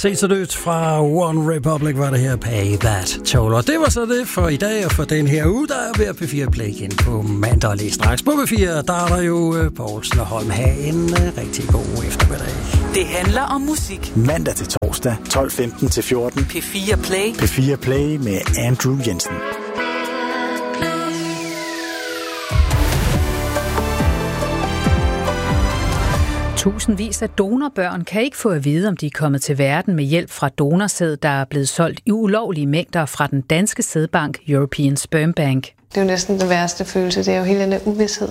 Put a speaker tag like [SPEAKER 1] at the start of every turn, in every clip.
[SPEAKER 1] Se så dødt fra One Republic var det her Pay That Toll. Og det var så det for i dag og for den her uge, der er ved at P4 Play igen på mandag og lige straks. På P4, der er der jo Poulsen og Holm. Ha' en rigtig god eftermiddag.
[SPEAKER 2] Det handler om musik.
[SPEAKER 3] Mandag til torsdag, 12:15 til 14.
[SPEAKER 2] P4 Play.
[SPEAKER 3] P4 Play med Andrew Jensen.
[SPEAKER 4] Tusindvis af donorbørn kan ikke få at vide, om de er kommet til verden med hjælp fra donorsæd, der er blevet solgt i ulovlige mængder fra den danske sædbank European Sperm Bank.
[SPEAKER 5] Det er jo næsten den værste følelse. Det er jo hele den der uvished,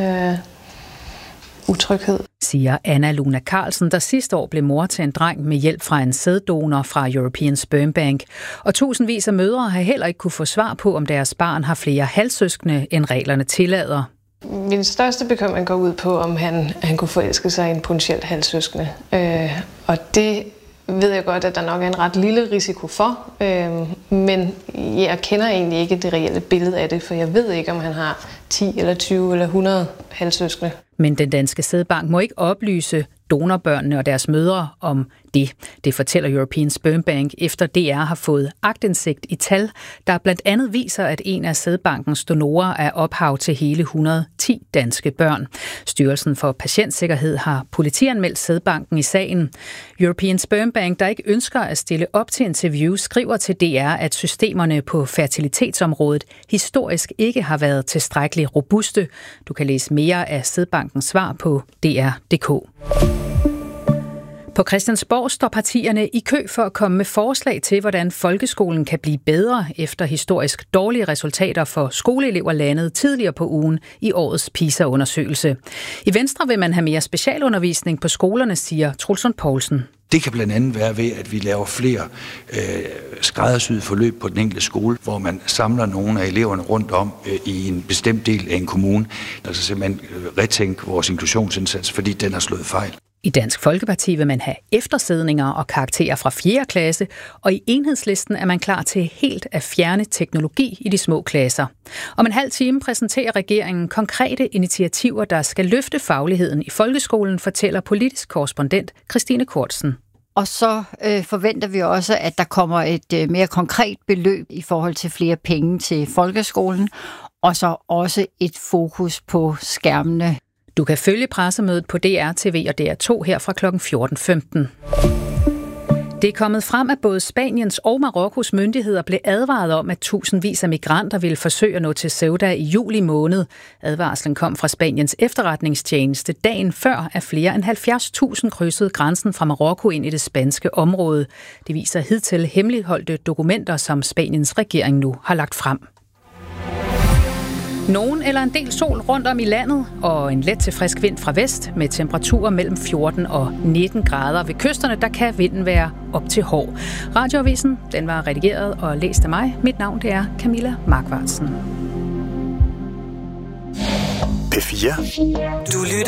[SPEAKER 5] utryghed.
[SPEAKER 4] Siger Anna Luna Carlsen, der sidste år blev mor til en dreng med hjælp fra en sæddonor fra European Sperm Bank. Og tusindvis af mødre har heller ikke kunne få svar på, om deres barn har flere halvsøskende, end reglerne tillader.
[SPEAKER 5] Min største bekymring går ud på, om han kunne forelske sig i en potentielt halvsøskende. Og det ved jeg godt, at der nok er en ret lille risiko for. Men jeg kender egentlig ikke det reelle billede af det, for jeg ved ikke, om han har 10 eller 20 eller 100 halvsøskende.
[SPEAKER 4] Men den danske sædbank må ikke oplyse donorbørnene og deres mødre om det. Det fortæller European Sperm Bank, efter DR har fået aktindsigt i tal, der blandt andet viser, at en af sædbankens donorer er ophav til hele 110 danske børn. Styrelsen for Patientsikkerhed har politianmeldt sædbanken i sagen. European Sperm Bank, der ikke ønsker at stille op til interview, skriver til DR, at systemerne på fertilitetsområdet historisk ikke har været tilstrækkeligt robuste. Du kan læse mere af sædbankens svar på dr.dk. På Christiansborg står partierne i kø for at komme med forslag til, hvordan folkeskolen kan blive bedre efter historisk dårlige resultater for skoleelever landet tidligere på ugen i årets PISA-undersøgelse. I Venstre vil man have mere specialundervisning på skolerne, siger Troels Lund Poulsen.
[SPEAKER 6] Det kan blandt andet være ved, at vi laver flere skræddersyede forløb på den enkelte skole, hvor man samler nogle af eleverne rundt om i en bestemt del af en kommune. Altså simpelthen retænke vores inklusionsindsats, fordi den har slået fejl.
[SPEAKER 4] I Dansk Folkeparti vil man have eftersidninger og karakterer fra 4. klasse, og i Enhedslisten er man klar til helt at fjerne teknologi i de små klasser. Om en halv time præsenterer regeringen konkrete initiativer, der skal løfte fagligheden i folkeskolen, fortæller politisk korrespondent Christine Kortsen.
[SPEAKER 7] Og så forventer vi også, at der kommer et mere konkret beløb i forhold til flere penge til folkeskolen, og så også et fokus på skærmene.
[SPEAKER 4] Du kan følge pressemødet på DR-TV og DR2 her fra kl. 14.15. Det er kommet frem, at både Spaniens og Marokkos myndigheder blev advaret om, at tusindvis af migranter ville forsøge at nå til Ceuta i juli måned. Advarslen kom fra Spaniens efterretningstjeneste dagen før, at flere end 70.000 krydsede grænsen fra Marokko ind i det spanske område. Det viser hidtil hemmeligholdte dokumenter, som Spaniens regering nu har lagt frem. Nogen eller en del sol rundt om i landet, og en let til frisk vind fra vest med temperaturer mellem 14 og 19 grader. Ved kysterne, der kan vinden være op til hård. Radioavisen, den var redigeret og læst af mig. Mit navn, det er Camilla Markvartsen.
[SPEAKER 3] P4.
[SPEAKER 2] Du lytter